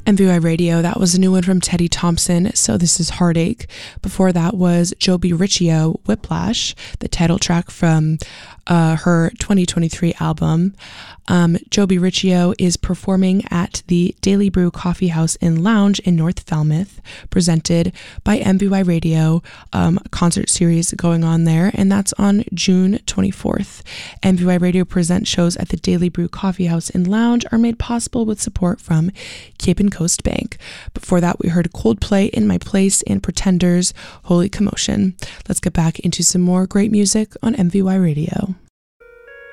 MVY Radio, that was a new one from Teddy Thompson, So This Is Heartache. Before that was Joby Riccio, Whiplash, the title track from her 2023 album. Joby Riccio is performing at the Daily Brew Coffee House and Lounge in North Falmouth, presented by MVY Radio, concert series going on there, and that's on June 24th. MVY Radio present shows at the Daily Brew Coffee House and Lounge are made possible with support from Cape and Coast Bank. Before that, we heard Coldplay, In My Place, and Pretenders, Holy Commotion. Let's get back into some more great music on MVY Radio.